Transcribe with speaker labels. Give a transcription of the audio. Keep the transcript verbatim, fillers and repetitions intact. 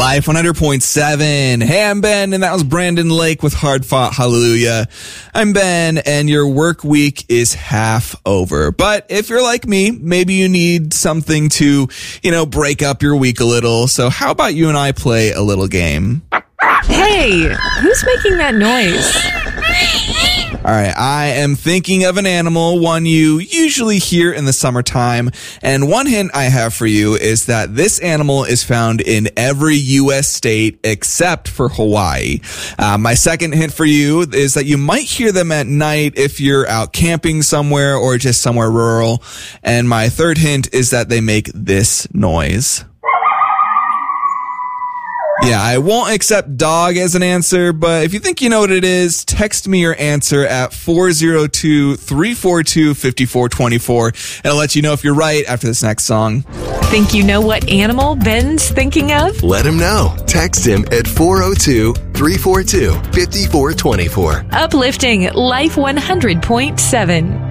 Speaker 1: Life one hundred point seven. Hey, I'm Ben, and that was Brandon Lake with Hard Fought Hallelujah. I'm Ben, and your work week is half over. But if you're like me, maybe you need something to, you know, break up your week a little. So how about you and I play a little game?
Speaker 2: Hey, who's making that noise?
Speaker 1: All right, I am thinking of an animal, one you usually hear in the summertime. And one hint I have for you is that this animal is found in every U S state except for Hawaii. Uh, my second hint for you is that you might hear them at night if you're out camping somewhere or just somewhere rural. And my third hint is that they make this noise. Yeah, I won't accept dog as an answer, but if you think you know what it is, text me your answer at four oh two, three four two, five four two four, and I'll let you know if you're right after this next song.
Speaker 2: Think you know what animal Ben's thinking of?
Speaker 3: Let him know. Text him at four oh two, three four two, five four two four.
Speaker 2: Uplifting Life one hundred point seven.